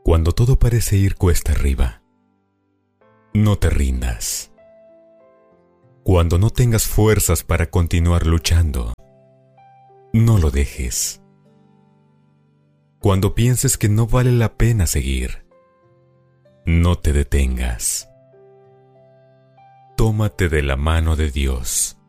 Cuando todo parece ir cuesta arriba, no te rindas. Cuando no tengas fuerzas para continuar luchando, no lo dejes. Cuando pienses que no vale la pena seguir, no te detengas. Tómate de la mano de Dios